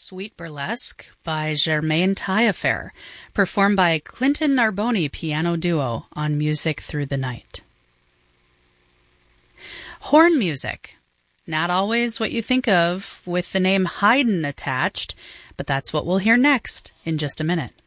Sweet Burlesque by Germaine Taillefer, performed by Clinton Narboni Piano Duo on Music Through the Night. Horn music. Not always what you think of with the name Haydn attached, but that's what we'll hear next in just a minute.